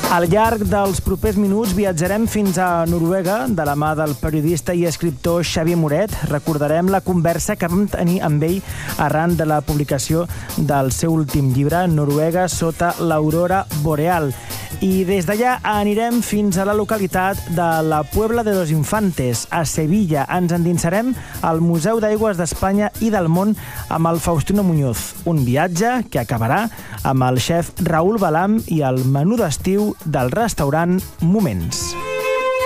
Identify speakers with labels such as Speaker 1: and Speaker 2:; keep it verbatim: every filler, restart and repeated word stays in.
Speaker 1: Al llarg dels propers minuts viatjarem fins a Noruega de la mà del periodista i escriptor Xavier Moret. Recordarem la conversa que vam tenir amb ell arran de la publicació del seu últim llibre, Noruega sota l'aurora boreal. I des d'allà anirem fins a la localitat de la Puebla de los Infantes, a Sevilla. Ens endinsarem al Museu d'Aigües d'Espanya i del Món amb el Faustino Muñoz. Un viatge que acabarà amb el xef Raül Balam i el menú d'estiu del restaurant Moments.